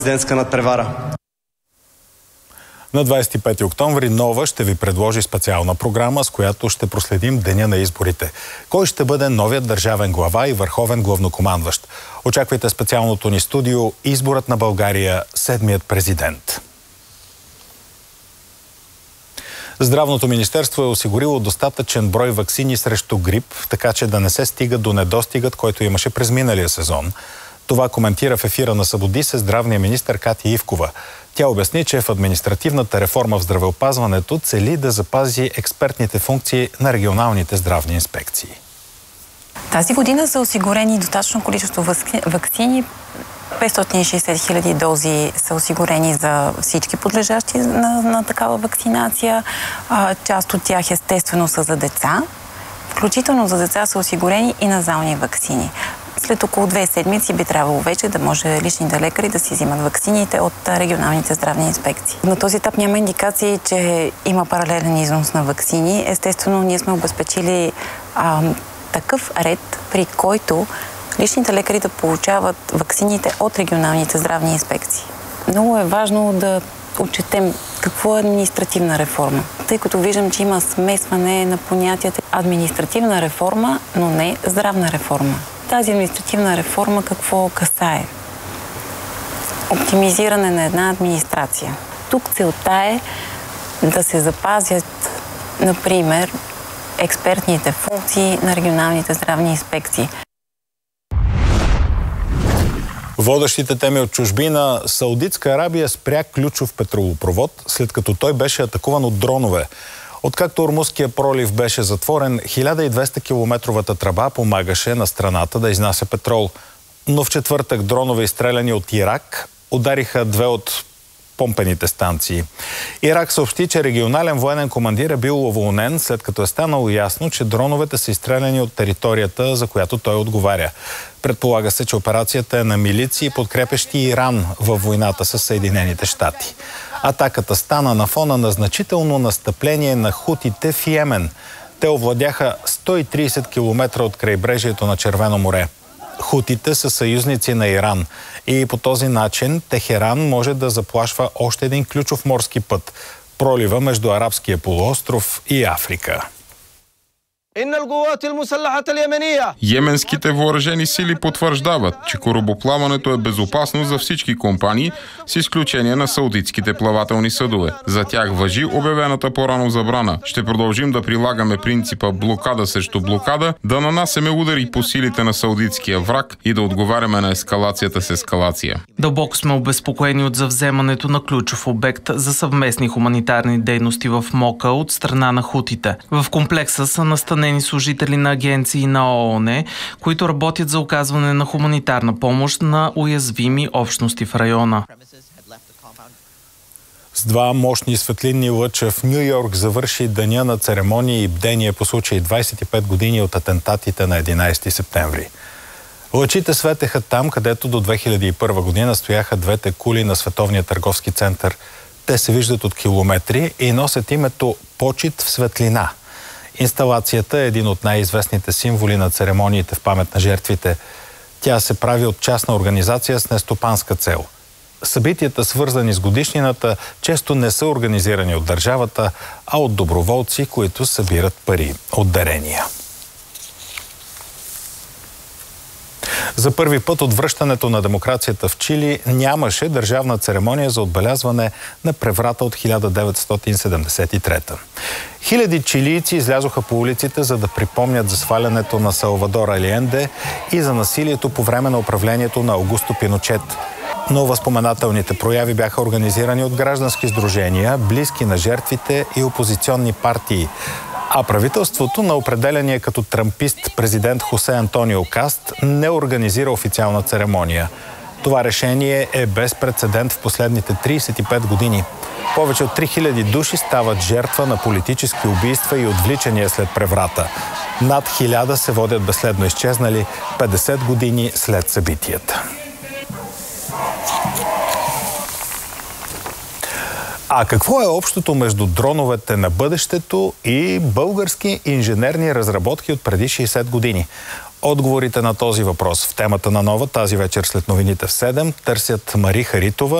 Президентска надпревара. На 25 октомври Нова ще ви предложи специална програма, с която ще проследим деня на изборите. Кой ще бъде новият държавен глава и върховен главнокомандващ? Очаквайте специалното ни студио "Изборът на България, седмият президент". Здравното министерство е осигурило достатъчен брой ваксини срещу грип, така че да не се стига до недостигът, който имаше през миналия сезон. Това коментира в ефира на Събуди се здравния министър Катя Ивкова. Тя обясни, че в административната реформа в здравеопазването цели да запази експертните функции на регионалните здравни инспекции. Тази година са осигурени достатъчно количество ваксини. 560 000 дози са осигурени за всички подлежащи на такава вакцинация. Част от тях естествено са за деца. Включително за деца са осигурени и назални ваксини. След около 2 седмици би трябвало вече да може личните лекари да си взимат ваксините от регионалните здравни инспекции. На този етап няма индикации, че има паралелен износ на ваксини. Естествено, ние сме обезпечили такъв ред, при който личните лекари да получават ваксините от регионалните здравни инспекции. Много е важно да отчетем какво е административна реформа, тъй като виждам, че има смесване на понятията административна реформа, но не здравна реформа. Тази административна реформа какво касае? Оптимизиране на една администрация. Тук целта е да се запазят, например, експертните функции на регионалните здравни инспекции. Водещите теми от чужбина. Саудитска Арабия спря ключов петролопровод, след като той беше атакуван от дронове. Откакто Ормузския пролив беше затворен, 1200-километровата тръба помагаше на страната да изнася петрол. Но в четвъртък дронове, изстреляни от Ирак, удариха 2 от помпените станции. Ирак съобщи, че регионален военен командир е бил уволнен, след като е станало ясно, че дроновете са изстреляни от територията, за която той отговаря. Предполага се, че операцията е на милиции, подкрепящи Иран във войната с Съединените щати. Атаката стана на фона на значително настъпление на хутите в Йемен. Те овладяха 130 км от крайбрежието на Червено море. Хутите са съюзници на Иран и по този начин Техеран може да заплашва още един ключов морски път – пролива между Арабския полуостров и Африка. Йеменските въоръжени сили потвърждават, че корабоплаването е безопасно за всички компании, с изключение на саудитските плавателни съдове. За тях важи обявената по-рано забрана. Ще продължим да прилагаме принципа блокада срещу блокада, да нанасяме удари по силите на саудитския враг и да отговаряме на ескалацията с ескалация. Дълбоко сме обезпокоени от завземането на ключов обект за съвместни хуманитарни дейности в Мока от страна на хутите. В комплекса са настанени служители на агенции на ООН, които работят за оказване на хуманитарна помощ на уязвими общности в района. С 2 мощни светлинни лъча в Ню Йорк завърши деня на церемония и бдение по случай 25 години от атентатите на 11 септември. Лъчите светеха там, където до 2001 година стояха 2 кули на Световния търговски център. Те се виждат от километри и носят името "Почит в светлина". Инсталацията е един от най-известните символи на церемониите в памет на жертвите. Тя се прави от частна организация с нестопанска цел. Събитията, свързани с годишнината, често не са организирани от държавата, а от доброволци, които събират пари от дарения. За първи път от връщането на демокрацията в Чили нямаше държавна церемония за отбелязване на преврата от 1973. Хиляди чилийци излязоха по улиците, за да припомнят за свалянето на Салвадор Алиенде и за насилието по време на управлението на Аугусто Пиночет. Но възпоменателните прояви бяха организирани от граждански сдружения, близки на жертвите и опозиционни партии. А правителството на определения като трампист президент Хосе Антонио Каст не организира официална церемония. Това решение е без прецедент в последните 35 години. Повече от 3000 души стават жертва на политически убийства и отвличания след преврата. Над 1000 се водят безследно изчезнали 50 години след събитията. А какво е общото между дроновете на бъдещето и български инженерни разработки от преди 60 години? Отговорите на този въпрос в темата на Нова тази вечер след новините в 7 търсят Мари Харитова